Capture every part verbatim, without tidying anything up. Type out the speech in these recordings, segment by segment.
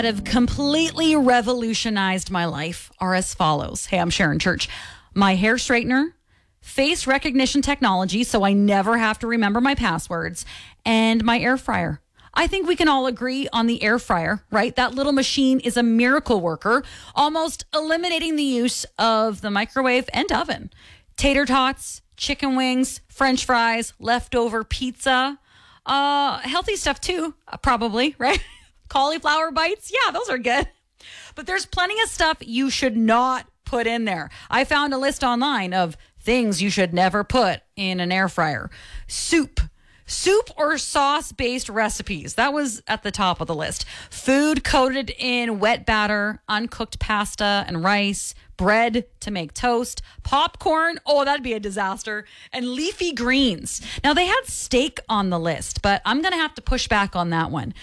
that have completely revolutionized my life are as follows. Hey, I'm Sharon Church. My hair straightener, face recognition technology, so I never have to remember my passwords, and my air fryer. I think we can all agree on the air fryer, right? That little machine is a miracle worker, almost eliminating the use of the microwave and oven. Tater tots, chicken wings, French fries, leftover pizza, uh, healthy stuff too, uh, probably, right? Cauliflower bites, yeah, those are good. But there's plenty of stuff you should not put in there. I found a list online of things you should never put in an air fryer. Soup. Soup or sauce-based recipes. That was at the top of the list. Food coated in wet batter, uncooked pasta and rice, bread to make toast, popcorn, oh, that'd be a disaster, and leafy greens. Now, they had steak on the list, but I'm going to have to push back on that one.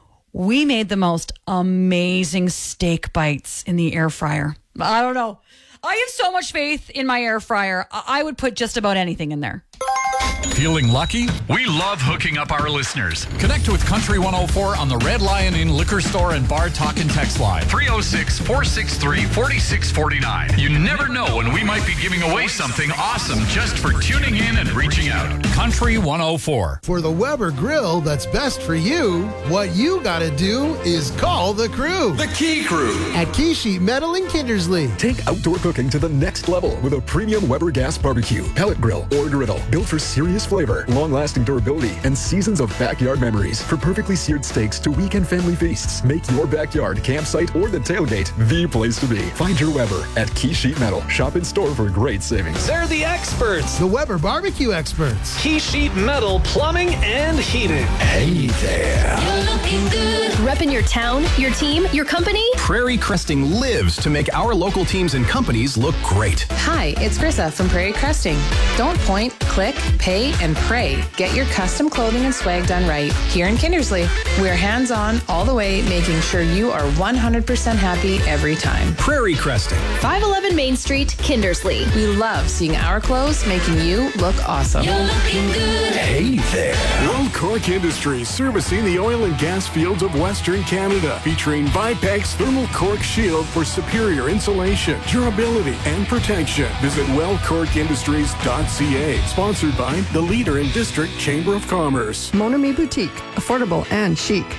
We made the most amazing steak bites in the air fryer. I don't know. I have so much faith in my air fryer. I would put just about anything in there. Feeling lucky? We love hooking up our listeners. Connect with Country one oh four on the Red Lion Inn Liquor Store and Bar Talk and Text line. three oh six, four six three, four six four nine. You never know when we might be giving away something awesome just for tuning in and reaching out. Country one oh four. For the Weber grill that's best for you, what you gotta do is call the crew. The Key Crew. At Key Sheet Metal in Kindersley. Take outdoor cooking to the next level with a premium Weber gas barbecue, pellet grill, or griddle. Built for serious flavor, long-lasting durability, and seasons of backyard memories. For perfectly seared steaks to weekend family feasts, make your backyard, campsite, or the tailgate the place to be. Find your Weber at Key Sheet Metal. Shop in store for great savings. They're the experts. The Weber barbecue experts. Key Sheet Metal Plumbing and Heating. Hey there. You're looking good. Repping your town, your team, your company. Prairie Cresting lives to make our local teams and companies look great. Hi, it's Grissa from Prairie Cresting. Don't point, click, pay, and pray. Get your custom clothing and swag done right here in Kindersley. We're hands-on all the way, making sure you are one hundred percent happy every time. Prairie Cresting. five eleven Main Street, Kindersley. We love seeing our clothes making you look awesome. You're looking good. Hey there. Well Cork Industries, servicing the oil and gas fields of Western Canada, featuring Vipex Thermal Cork Shield for superior insulation, durability, and protection. Visit well cork industries dot c a. Sponsored by the leader in District Chamber of Commerce. Mon Ami Boutique, affordable and chic.